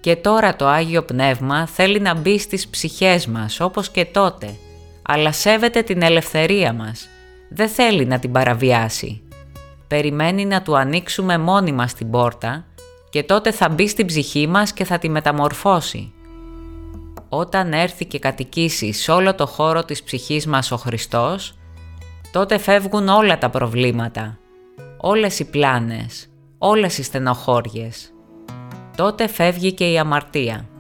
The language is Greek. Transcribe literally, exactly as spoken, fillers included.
Και τώρα το Άγιο Πνεύμα θέλει να μπει στις ψυχές μας όπως και τότε, αλλά σέβεται την ελευθερία μας, δεν θέλει να την παραβιάσει. Περιμένει να του ανοίξουμε μόνοι μας την πόρτα και τότε θα μπει στην ψυχή μας και θα τη μεταμορφώσει. Όταν έρθει και κατοικήσει σε όλο το χώρο της ψυχής μας ο Χριστός, τότε φεύγουν όλα τα προβλήματα, όλες οι πλάνες, όλες οι στενοχώριες. Τότε φεύγει και η αμαρτία.